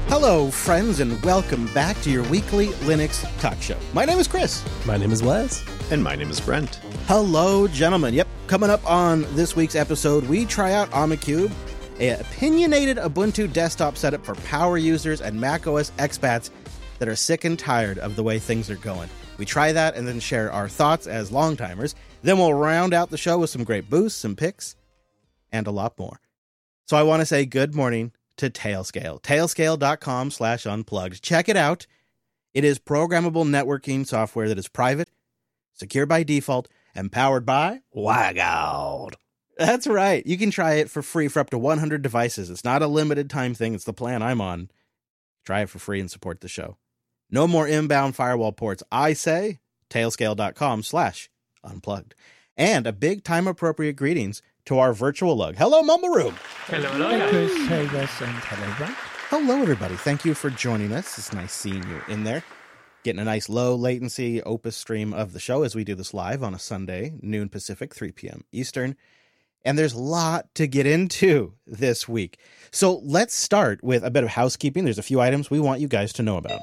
Hello, friends, and welcome back to your weekly Linux talk show. My name is Chris. My name is Wes. And my name is Brent. Hello, gentlemen. Yep, coming up on this week's episode, we try out Omicube, an opinionated Ubuntu desktop setup for power users and macOS expats that are sick and tired of the way things are going. We try that and then share our thoughts as longtimers. Then we'll round out the show with some great boosts, some picks, and a lot more. So I want to say good morning to Tailscale. Tailscale.com/unplugged. Check it out. It is programmable networking software that is private, secure by default, and powered by WireGuard. That's right. You can try it for free for up to 100 devices. It's not a limited time thing. It's the plan I'm on. Try it for free and support the show. No more inbound firewall ports. I say Tailscale.com/unplugged. And a big time-appropriate greetings to our virtual lug. Hello, Mumble Room. Hello. Hey, Chris. Hey, Wes. And hello, Brent. Hello, everybody. Thank you for joining us. It's nice seeing you in there. Getting a nice low latency Opus stream of the show as we do this live on a Sunday, noon Pacific, 3 p.m. Eastern. And there's a lot to get into this week. So let's start with a bit of housekeeping. There's a few items we want you guys to know about.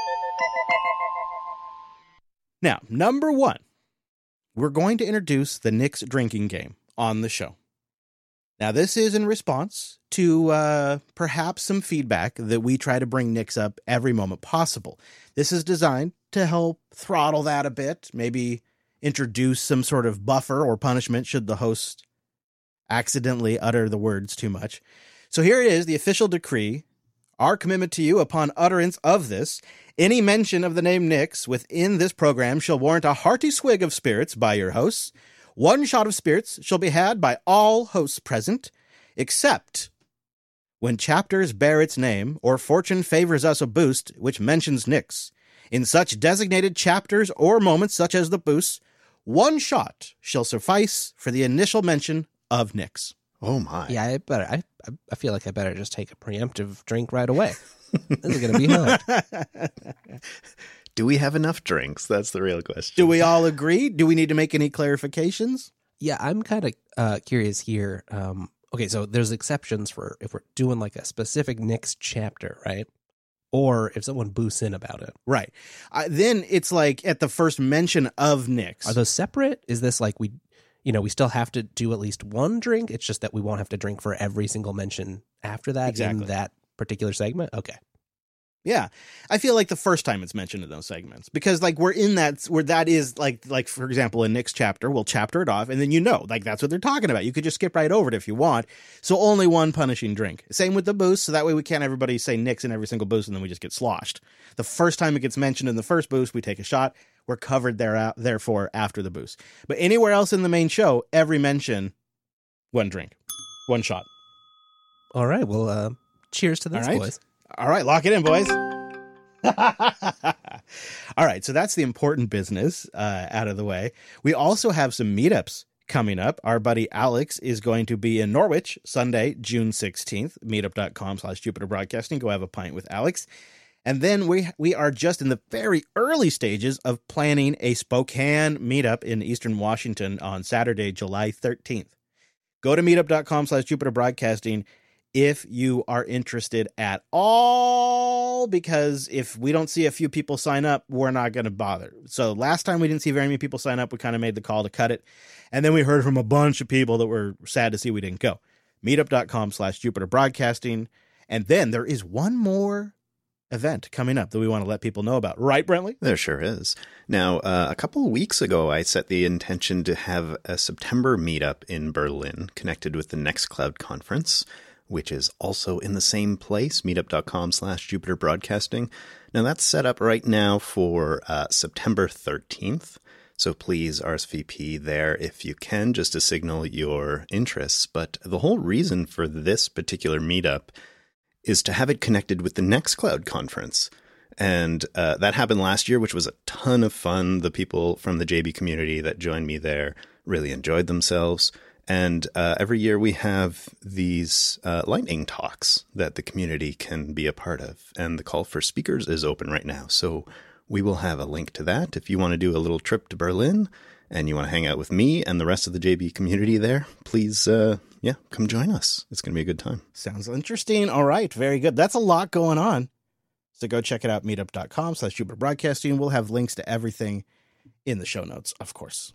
Now, number one, we're going to introduce the Nix drinking game on the show. Now, this is in response to perhaps some feedback that we try to bring Nix up every moment possible. This is designed to help throttle that a bit, maybe introduce some sort of buffer or punishment should the host accidentally utter the words too much. So here it is, the official decree. Our commitment to you upon utterance of this. Any mention of the name Nix within this program shall warrant a hearty swig of spirits by your hosts. One shot of spirits shall be had by all hosts present, except when chapters bear its name or fortune favors us a boost which mentions Nix. In such designated chapters or moments such as the boosts, one shot shall suffice for the initial mention of Nix. Oh my. Yeah, I feel like I better just take a preemptive drink right away. This is going to be hard. Do we have enough drinks? That's the real question. Do we all agree? Do we need to make any clarifications? Yeah, I'm kind of curious here. Okay, so there's exceptions for if we're doing like a specific Nix chapter, right? Or if someone boosts in about it. Right. Then it's like at the first mention of Nix. Are those separate? Is this like we still have to do at least one drink? It's just that we won't have to drink for every single mention after that Exactly. in that particular segment? Okay. Yeah. I feel like the first time it's mentioned in those segments, because like we're in that where that is like for example, a Nix chapter, we'll chapter it off and then like that's what they're talking about. You could just skip right over it if you want. So only one punishing drink. Same with the boost. So that way we can't everybody say Nix in every single boost and then we just get sloshed. The first time it gets mentioned in the first boost, we take a shot. We're covered therefore after the boost. But anywhere else in the main show, every mention, one drink, one shot. All right. Well, cheers to this, All right. boys. All right, lock it in, boys. All right, so that's the important business out of the way. We also have some meetups coming up. Our buddy Alex is going to be in Norwich Sunday, June 16th. Meetup.com/Jupiter Broadcasting. Go have a pint with Alex. And then we are just in the very early stages of planning a Spokane meetup in Eastern Washington on Saturday, July 13th. Go to meetup.com/Jupiter Broadcasting if you are interested at all, because if we don't see a few people sign up, we're not going to bother. So last time we didn't see very many people sign up, we kind of made the call to cut it. And then we heard from a bunch of people that were sad to see we didn't go. Meetup.com/Jupiter Broadcasting. And then there is one more event coming up that we want to let people know about. Right, Brentley? There sure is. Now, a couple of weeks ago, I set the intention to have a September meetup in Berlin connected with the Nextcloud conference, which is also in the same place, meetup.com/Jupiter Broadcasting. Now, that's set up right now for September 13th. So please RSVP there if you can, just to signal your interests. But the whole reason for this particular meetup is to have it connected with the Nextcloud conference. And that happened last year, which was a ton of fun. The people from the JB community that joined me there really enjoyed themselves. And every year we have these lightning talks that the community can be a part of. And the call for speakers is open right now. So we will have a link to that. If you want to do a little trip to Berlin and you want to hang out with me and the rest of the JB community there, please yeah, come join us. It's going to be a good time. Sounds interesting. All right. Very good. That's a lot going on. So go check it out, meetup.com/Jupiter Broadcasting. We'll have links to everything in the show notes, of course.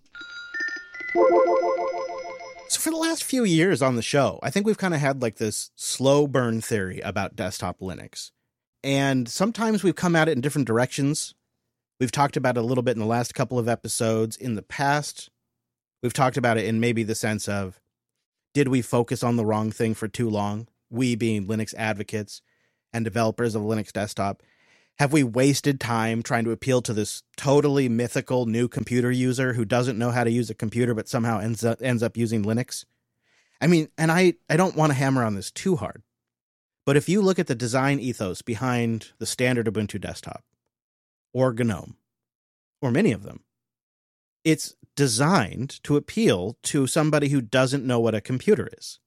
So for the last few years on the show, I think we've kind of had like this slow burn theory about desktop Linux. And sometimes we've come at it in different directions. We've talked about it a little bit in the last couple of episodes. In the past, we've talked about it in maybe the sense of, did we focus on the wrong thing for too long? We being Linux advocates and developers of Linux desktop. Have we wasted time trying to appeal to this totally mythical new computer user who doesn't know how to use a computer but somehow ends up using Linux? I mean, and I don't want to hammer on this too hard, but if you look at the design ethos behind the standard Ubuntu desktop, or GNOME, or many of them, it's designed to appeal to somebody who doesn't know what a computer is.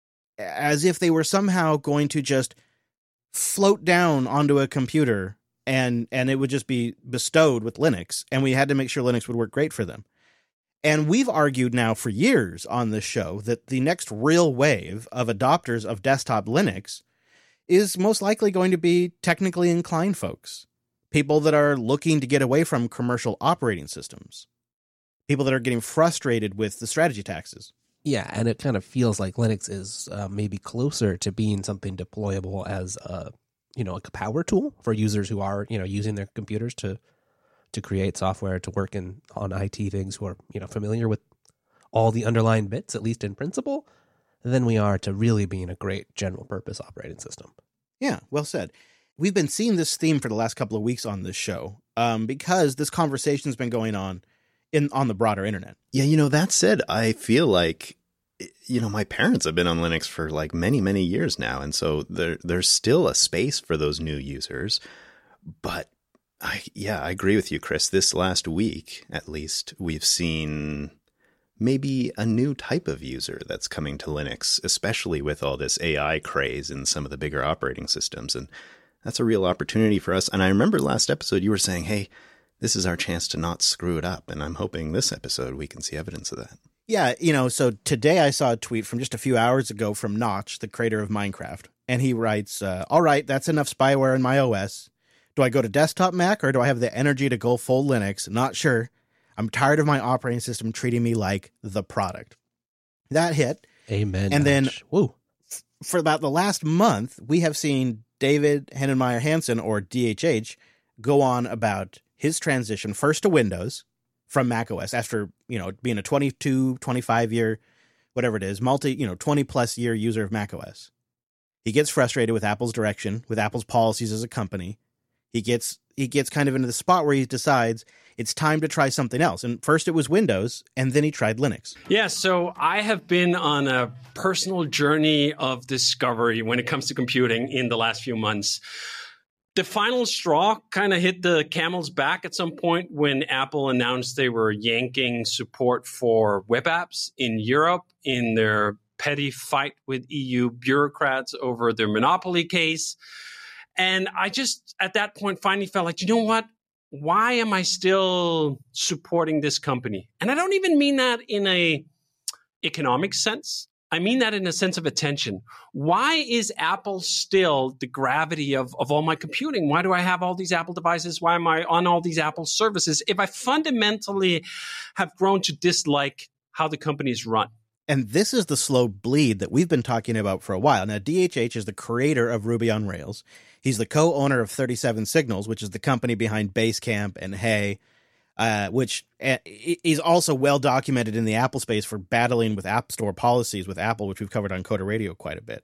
As if they were somehow going to just float down onto a computer and it would just be bestowed with Linux, and we had to make sure Linux would work great for them. And we've argued now for years on this show that the next real wave of adopters of desktop Linux is most likely going to be technically inclined folks. People that are looking to get away from commercial operating systems. People that are getting frustrated with the strategy taxes. Yeah, and it kind of feels like Linux is maybe closer to being something deployable as a, like a power tool for users who are, using their computers to create software, to work on IT things, who are, familiar with all the underlying bits, at least in principle, than we are to really being a great general purpose operating system. Yeah, well said. We've been seeing this theme for the last couple of weeks on this show because this conversation's been going on on the broader internet. Yeah, that said, I feel like, my parents have been on Linux for like many, many years now. And so there's still a space for those new users. But I agree with you, Chris. This last week, at least, we've seen maybe a new type of user that's coming to Linux, especially with all this AI craze in some of the bigger operating systems. And that's a real opportunity for us. And I remember last episode you were saying, hey, this is our chance to not screw it up. And I'm hoping this episode we can see evidence of that. Yeah, so today I saw a tweet from just a few hours ago from Notch, the creator of Minecraft. And he writes, all right, that's enough spyware in my OS. Do I go to desktop Mac or do I have the energy to go full Linux? Not sure. I'm tired of my operating system treating me like the product. That hit. Amen. And then woo. For about the last month, we have seen David Heinemeier Hansson, or DHH, go on about his transition first to Windows from macOS after, being a 22, 25 year, whatever it is, 20 plus year user of macOS. He gets frustrated with Apple's direction, with Apple's policies as a company. He gets kind of into the spot where he decides it's time to try something else. And first it was Windows, and then he tried Linux. Yeah, so I have been on a personal journey of discovery when it comes to computing in the last few months. The final straw kind of hit the camel's back at some point when Apple announced they were yanking support for web apps in Europe in their petty fight with EU bureaucrats over their monopoly case. And I just, at that point, finally felt like, you know what? Why am I still supporting this company? And I don't even mean that in a economic sense. I mean that in a sense of attention. Why is Apple still the gravity of all my computing? Why do I have all these Apple devices? Why am I on all these Apple services if I fundamentally have grown to dislike how the companies run? And this is the slow bleed that we've been talking about for a while. Now, DHH is the creator of Ruby on Rails. He's the co-owner of 37 Signals, which is the company behind Basecamp and Hey, which is also well documented in the Apple space for battling with App Store policies with Apple, which we've covered on Coder Radio quite a bit.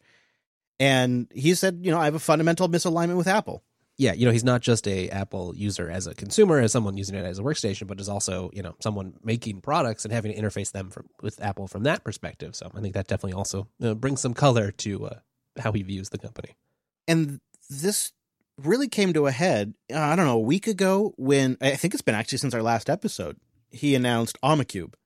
And he said, I have a fundamental misalignment with Apple. Yeah, he's not just a Apple user as a consumer, as someone using it as a workstation, but is also, someone making products and having to interface them with Apple from that perspective. So I think that definitely also brings some color to how he views the company. And this really came to a head, I don't know, a week ago when, I think it's been actually since our last episode, he announced Omakube,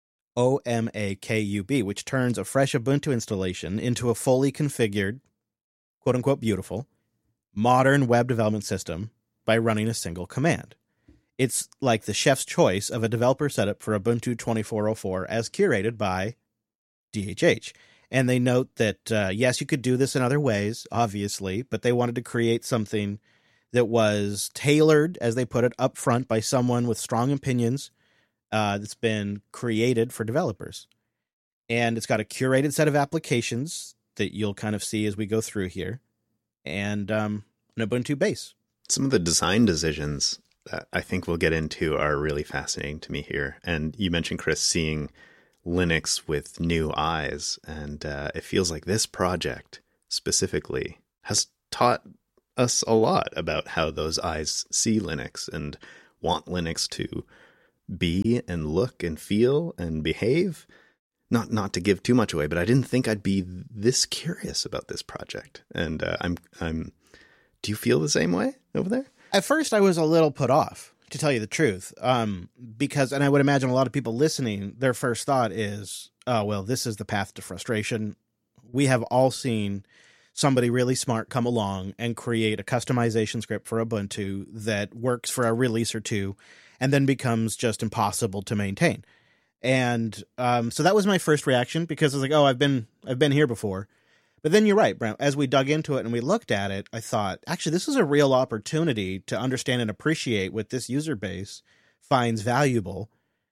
OMAKUB, which turns a fresh Ubuntu installation into a fully configured, quote-unquote beautiful, modern web development system by running a single command. It's like the chef's choice of a developer setup for Ubuntu 2404 as curated by DHH. And they note that, yes, you could do this in other ways, obviously, but they wanted to create something that was tailored, as they put it, up front by someone with strong opinions that's been created for developers. And it's got a curated set of applications that you'll kind of see as we go through here, and an Ubuntu base. Some of the design decisions that I think we'll get into are really fascinating to me here. And you mentioned, Chris, seeing Linux with new eyes, and it feels like this project specifically has taught us a lot about how those eyes see Linux and want Linux to be and look and feel and behave. Not to give too much away, but I didn't think I'd be this curious about this project. And I'm. Do you feel the same way over there? At first, I was a little put off, to tell you the truth, because, and I would imagine a lot of people listening, their first thought is, oh, well, this is the path to frustration. We have all seen somebody really smart come along and create a customization script for Ubuntu that works for a release or two and then becomes just impossible to maintain. And so that was my first reaction, because I was like, oh, I've been here before. But then you're right, Brent. As we dug into it and we looked at it, I thought, actually, this is a real opportunity to understand and appreciate what this user base finds valuable.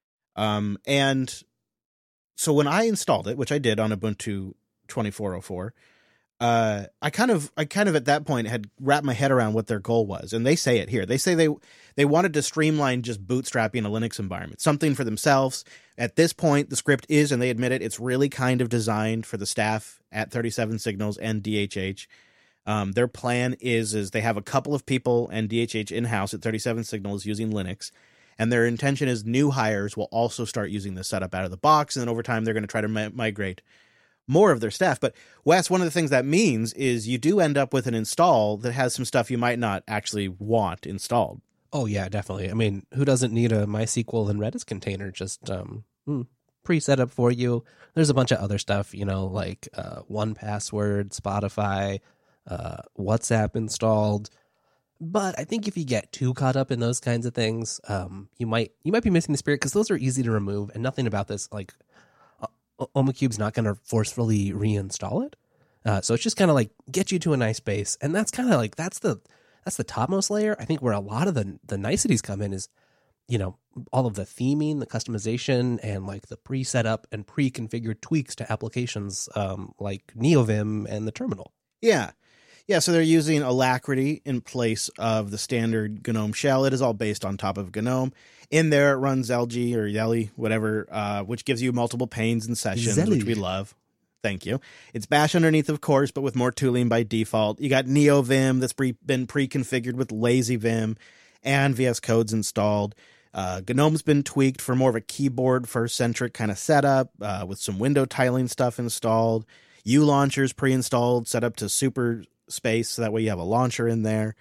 And so when I installed it, which I did on Ubuntu 24.04, I kind of at that point had wrapped my head around what their goal was. And they say it here. They say they wanted to streamline just bootstrapping a Linux environment, something for themselves. At this point, the script is, and they admit it, it's really kind of designed for the staff at 37 Signals and DHH. Their plan is they have a couple of people and DHH in-house at 37 Signals using Linux. And their intention is new hires will also start using this setup out of the box. And then over time, they're going to try to migrate more of their staff. But Wes, one of the things that means is you do end up with an install that has some stuff you might not actually want installed. Oh, yeah, definitely. I mean, who doesn't need a MySQL and Redis container just pre-set up for you? There's a bunch of other stuff, like 1Password, Spotify, WhatsApp installed. But I think if you get too caught up in those kinds of things, you might be missing the spirit, because those are easy to remove, and nothing about this, like, OhmCube's not going to forcefully reinstall it. So it's just kind of like get you to a nice base. And that's kind of like, that's the topmost layer. I think where a lot of the niceties come in is, all of the theming, the customization, and like the pre-set up and pre-configured tweaks to applications like NeoVim and the terminal. Yeah. Yeah, so they're using Alacrity in place of the standard GNOME shell. It is all based on top of GNOME. In there, it runs LG or Yeli, whatever, which gives you multiple panes and sessions, which we love. Thank you. It's Bash underneath, of course, but with more tooling by default. You got NeoVim that's been pre-configured with LazyVim and VS Code's installed. GNOME's been tweaked for more of a keyboard first-centric kind of setup with some window tiling stuff installed. U-Launcher's pre-installed, set up to super space, so that way you have a launcher in there.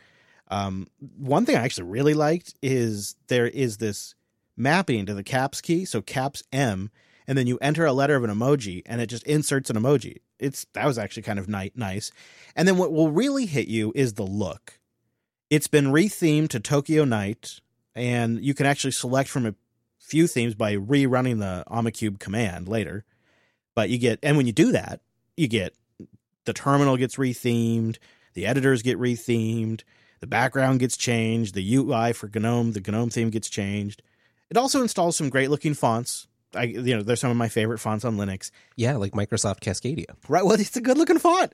One thing I actually really liked is there is this mapping to the caps key, so caps M, and then you enter a letter of an emoji, and it just inserts an emoji. That was actually kind of nice. And then what will really hit you is the look. It's been rethemed to Tokyo Night, and you can actually select from a few themes by rerunning the OhmCube command later. But when you do that, you get the terminal gets rethemed, the editors get rethemed, the background gets changed, the UI for GNOME, the GNOME theme gets changed. It also installs some great looking fonts. They're some of my favorite fonts on Linux. Yeah, like Microsoft Cascadia. Right, well, it's a good looking font.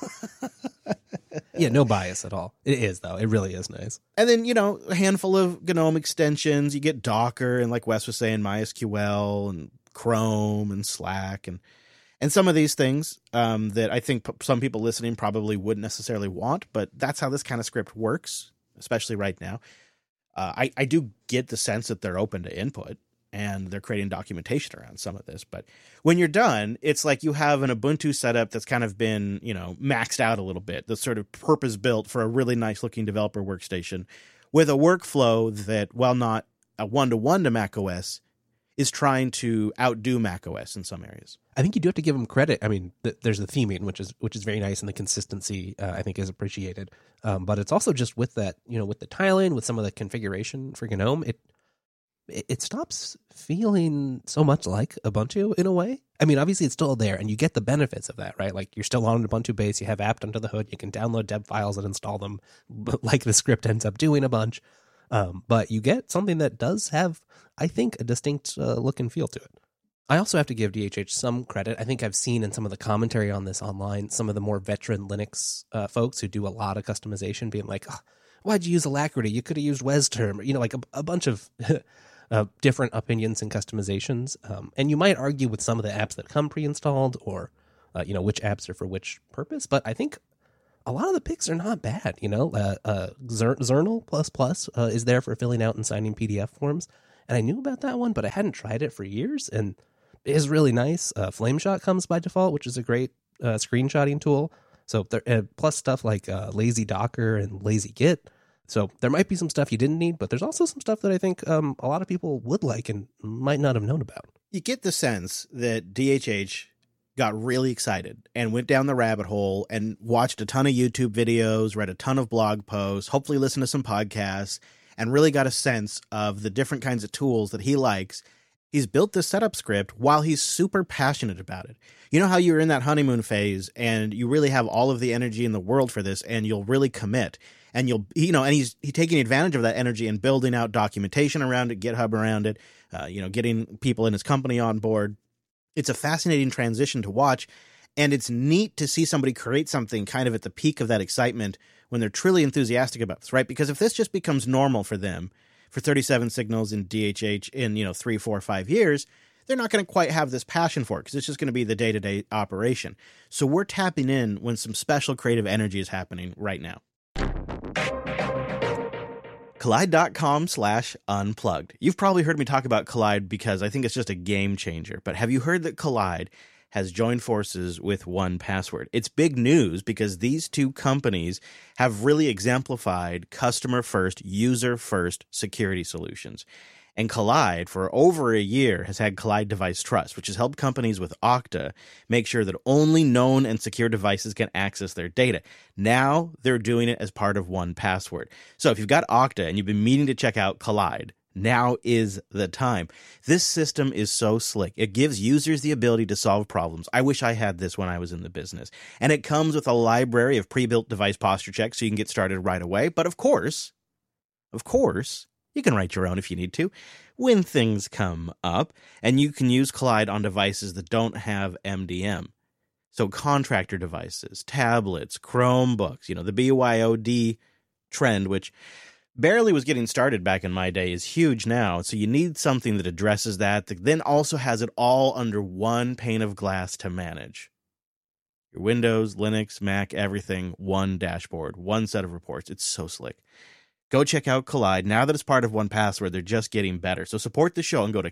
Yeah, no bias at all. It is, though. It really is nice. And then, a handful of GNOME extensions. You get Docker and, like Wes was saying, MySQL and Chrome and Slack and some of these things that I think some people listening probably wouldn't necessarily want, but that's how this kind of script works, especially right now. I do get the sense that they're open to input and they're creating documentation around some of this. But when you're done, it's like you have an Ubuntu setup that's kind of been, maxed out a little bit, that's sort of purpose-built for a really nice-looking developer workstation with a workflow that, while not a one-to-one to macOS, is trying to outdo macOS in some areas. I think you do have to give them credit. I mean, there's the theming, which is very nice, and the consistency I think is appreciated. But it's also just with that, with the tiling, with some of the configuration for GNOME, it stops feeling so much like Ubuntu in a way. I mean, obviously it's still there and you get the benefits of that, right? Like you're still on an Ubuntu base, you have apt under the hood, you can download deb files and install them like the script ends up doing a bunch. But you get something that does have, I think, a distinct look and feel to it. I also have to give DHH some credit. I think I've seen in some of the commentary on this online, some of the more veteran Linux folks who do a lot of customization being like, oh, why'd you use Alacrity? You could have used WesTerm, like a bunch of different opinions and customizations. And you might argue with some of the apps that come pre-installed or, which apps are for which purpose. But I think a lot of the picks are not bad. Zernal++ is there for filling out and signing PDF forms. And I knew about that one, but I hadn't tried it for years. And it is really nice. Flameshot comes by default, which is a great screenshotting tool. So plus stuff like Lazy Docker and Lazy Git. So there might be some stuff you didn't need, but there's also some stuff that I think a lot of people would like and might not have known about. You get the sense that DHH got really excited and went down the rabbit hole and watched a ton of YouTube videos, read a ton of blog posts, hopefully listened to some podcasts, and really got a sense of the different kinds of tools that he likes. He's built this setup script while he's super passionate about it. You know how you're in that honeymoon phase and you really have all of the energy in the world for this and you'll really commit and and he's taking advantage of that energy and building out documentation around it, GitHub around it, getting people in his company on board. It's a fascinating transition to watch, and it's neat to see somebody create something kind of at the peak of that excitement when they're truly enthusiastic about this, right? Because if this just becomes normal for them, for 37 Signals in DHH in 3, 4, 5 years, they're not going to quite have this passion for it because it's just going to be the day-to-day operation. So we're tapping in when some special creative energy is happening right now. Kolide.com/unplugged. You've probably heard me talk about Kolide because I think it's just a game changer. But have you heard that Kolide has joined forces with 1Password? It's big news because these two companies have really exemplified customer-first, user-first security solutions. And Kolide, for over a year, has had Kolide Device Trust, which has helped companies with Okta make sure that only known and secure devices can access their data. Now they're doing it as part of 1Password. So if you've got Okta and you've been meaning to check out Kolide, now is the time. This system is so slick. It gives users the ability to solve problems. I wish I had this when I was in the business. And it comes with a library of pre-built device posture checks so you can get started right away. But of course, you can write your own if you need to when things come up, and you can use Kolide on devices that don't have MDM. So contractor devices, tablets, Chromebooks, the BYOD trend, which barely was getting started back in my day, is huge now. So you need something that addresses that then also has it all under one pane of glass to manage. Your Windows, Linux, Mac, everything, one dashboard, one set of reports. It's so slick. Go check out Kolide. Now that it's part of 1Password, they're just getting better. So support the show and go to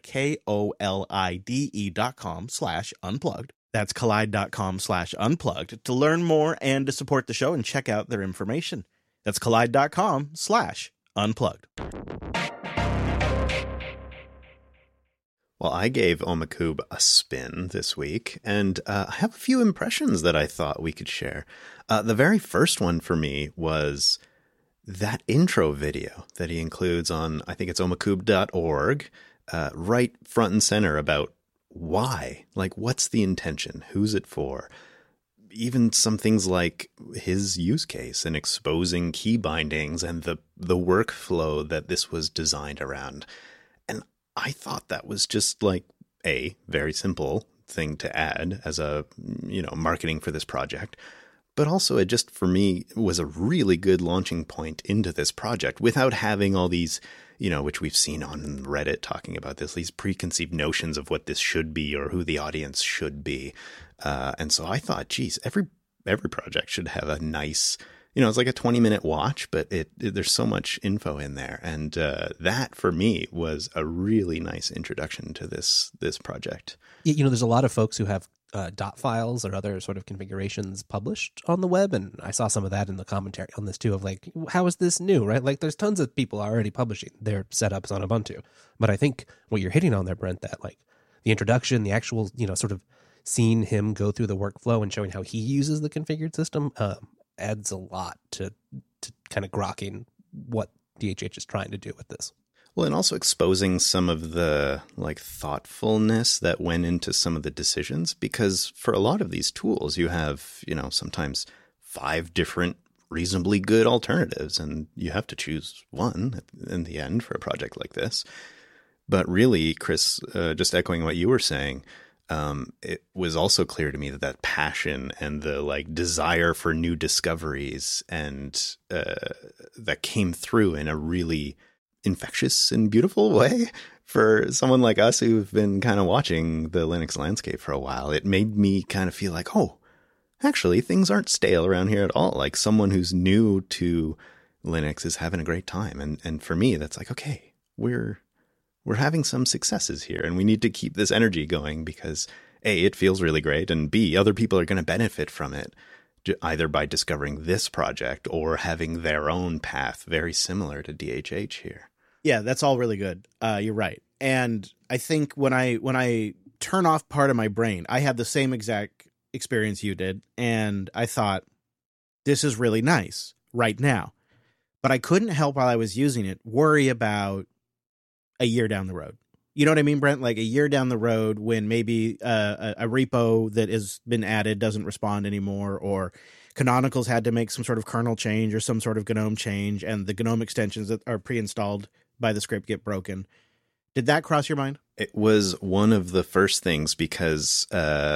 KOLIDE.com/unplugged. That's Kolide.com/unplugged to learn more and to support the show and check out their information. That's Kolide.com/unplugged. Well, I gave Omakube a spin this week, and I have a few impressions that I thought we could share. The very first one for me was that intro video that he includes on, I think it's omakube.org, right front and center about why, like what's the intention, who's it for, even some things like his use case and exposing key bindings and the workflow that this was designed around. And I thought that was just like a very simple thing to add as a, marketing for this project. But also it just, for me, was a really good launching point into this project without having all these, which we've seen on Reddit talking about this, these preconceived notions of what this should be or who the audience should be. And so I thought, geez, every project should have a nice, it's like a 20-minute watch, but there's so much info in there. And that, for me, was a really nice introduction to this project. There's a lot of folks who have dot files or other sort of configurations published on the web. And I saw some of that in the commentary on this too, of like, how is this new, right? Like there's tons of people already publishing their setups on Ubuntu. But I think what you're hitting on there, Brent, that like the introduction, the actual, sort of seeing him go through the workflow and showing how he uses the configured system adds a lot to kind of grokking what DHH is trying to do with this. Well, and also exposing some of the like thoughtfulness that went into some of the decisions, because for a lot of these tools, you have, sometimes 5 different reasonably good alternatives, and you have to choose one in the end for a project like this. But really, Chris, just echoing what you were saying, it was also clear to me that passion and the like desire for new discoveries and that came through in a really infectious and beautiful way for someone like us who've been kind of watching the Linux landscape for a while. It made me kind of feel like, oh, actually, things aren't stale around here at all. Like someone who's new to Linux is having a great time. And for me, that's like, okay, we're having some successes here, and we need to keep this energy going because A, it feels really great, and B, other people are going to benefit from it, either by discovering this project or having their own path very similar to DHH here. Yeah, that's all really good. You're right. And I think when I turn off part of my brain, I had the same exact experience you did, and I thought, this is really nice right now. But I couldn't help while I was using it worry about a year down the road. You know what I mean, Brent? Like a year down the road when maybe a repo that has been added doesn't respond anymore, or Canonical's had to make some sort of kernel change or some sort of GNOME change, and the GNOME extensions that are pre-installed by the script get broken. Did that cross your mind? It was one of the first things because,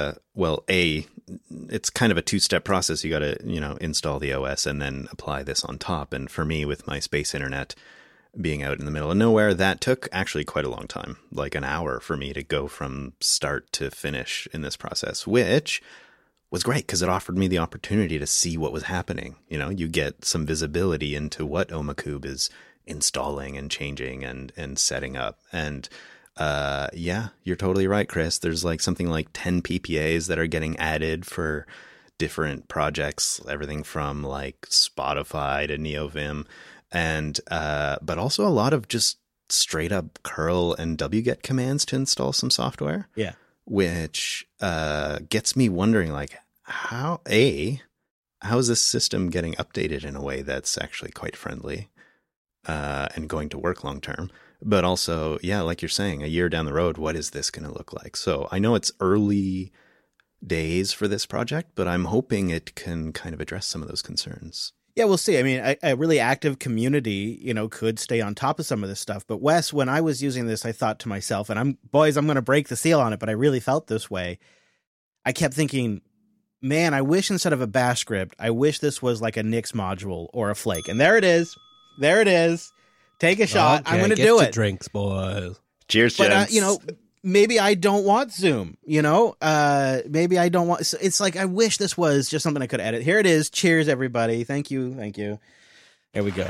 it's kind of a 2-step process. You got to, install the OS and then apply this on top. And for me, with my space internet being out in the middle of nowhere, that took actually quite a long time, like an hour for me to go from start to finish in this process, which was great because it offered me the opportunity to see what was happening. You get some visibility into what Omakube is installing and changing and setting up. And you're totally right, Chris. There's like something like 10 PPAs that are getting added for different projects, everything from like Spotify to NeoVim. And but also a lot of just straight up curl and wget commands to install some software. Yeah. Which gets me wondering, like, how is this system getting updated in a way that's actually quite friendly and going to work long term? But also, yeah, like you're saying, a year down the road, what is this going to look like? So I know it's early days for this project, but I'm hoping it can kind of address some of those concerns. Yeah, we'll see. I mean, a really active community, could stay on top of some of this stuff. But Wes, when I was using this, I thought to myself, and I'm going to break the seal on it, but I really felt this way. I kept thinking, man, I wish instead of a bash script, I wish this was like a Nix module or a Flake. And there it is. There it is. Take a shot. Okay, I'm going to do it. Drinks, boys. Cheers, but gents. maybe I don't want Zoom, maybe I don't want, it's like, I wish this was just something I could edit. Here it is. Cheers, everybody. Thank you. There we go.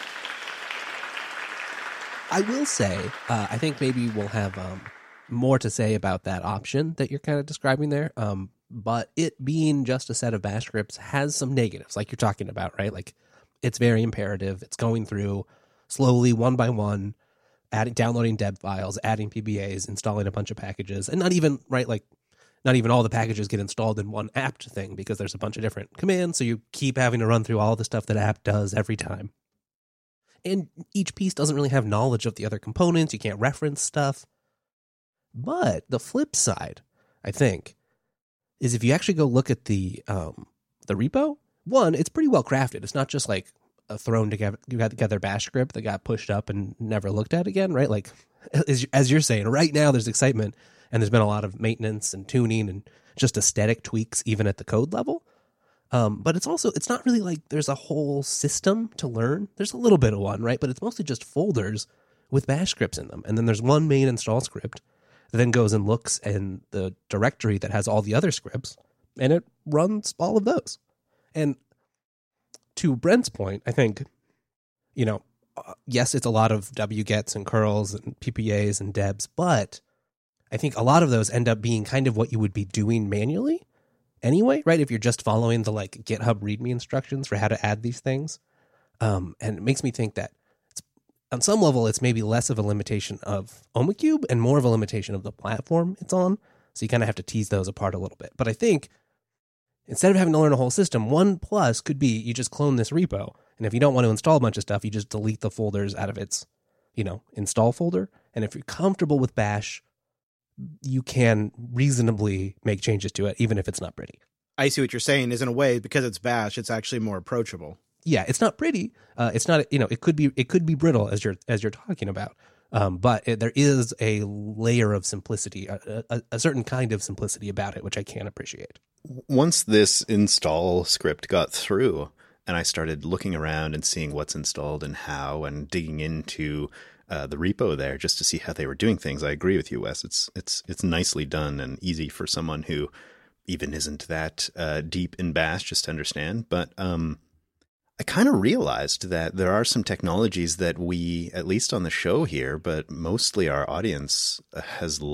I will say, I think maybe we'll have more to say about that option that you're kind of describing there. But it being just a set of bash scripts has some negatives, like you're talking about, right? Like it's very imperative. It's going through slowly one by one, downloading deb files, adding PBAs, installing a bunch of packages, and not even all the packages get installed in one apt thing because there's a bunch of different commands. So you keep having to run through all the stuff that apt does every time. And each piece doesn't really have knowledge of the other components. You can't reference stuff. But the flip side, I think, is if you actually go look at the repo, one, it's pretty well crafted. It's not just like a thrown together bash script that got pushed up and never looked at again, right? Like, as you're saying, right now there's excitement and there's been a lot of maintenance and tuning and just aesthetic tweaks even at the code level. But it's not really like there's a whole system to learn. There's a little bit of one, right? But it's mostly just folders with bash scripts in them. And then there's one main install script that then goes and looks in the directory that has all the other scripts and it runs all of those. And to Brent's point, I think, yes, it's a lot of wgets and curls and PPAs and debs, but I think a lot of those end up being kind of what you would be doing manually anyway, right? If you're just following the like GitHub README instructions for how to add these things. And it makes me think that on some level, it's maybe less of a limitation of Omakube and more of a limitation of the platform it's on. So you kind of have to tease those apart a little bit. But I think instead of having to learn a whole system, one plus could be you just clone this repo. And if you don't want to install a bunch of stuff, you just delete the folders out of its install folder. And if you're comfortable with Bash, you can reasonably make changes to it, even if it's not pretty. I see what you're saying is in a way, because it's Bash, it's actually more approachable. Yeah, it's not pretty. It's not, it could be brittle as you're talking about. But there is a layer of simplicity, a certain kind of simplicity about it, which I can appreciate. Once this install script got through and I started looking around and seeing what's installed and how, and digging into the repo there just to see how they were doing things, I agree with you, Wes. It's nicely done and easy for someone who even isn't that deep in Bash just to understand. But I kind of realized that there are some technologies that we, at least on the show here, but mostly our audience has